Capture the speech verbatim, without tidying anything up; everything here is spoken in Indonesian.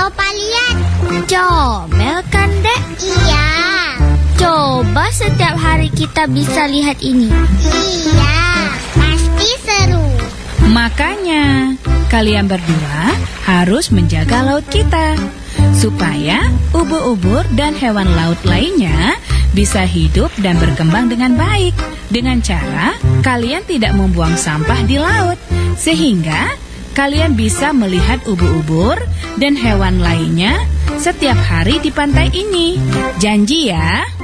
Coba lihat. Comel kan, Dek? Iya. Coba setiap hari kita bisa lihat ini. Iya, pasti seru. Makanya, kalian berdua harus menjaga laut kita, supaya ubur-ubur dan hewan laut lainnya bisa hidup dan berkembang dengan baik. Dengan cara kalian tidak membuang sampah di laut, sehingga kalian bisa melihat ubur-ubur dan hewan lainnya setiap hari di pantai ini. Janji ya?